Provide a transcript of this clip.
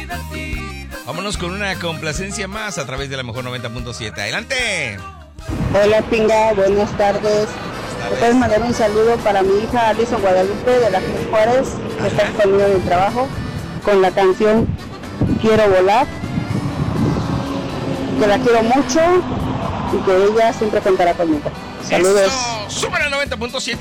Vámonos con una complacencia más a través de la mejor 90.7. Adelante. Hola Pinga, buenas tardes. ¿Me puedes mandar un saludo para mi hija Alison Guadalupe de la Cruz Juárez, que está conmigo en el trabajo, con la canción Quiero Volar? Que la quiero mucho y que ella siempre contará conmigo. Saludos. Súper al 90.7.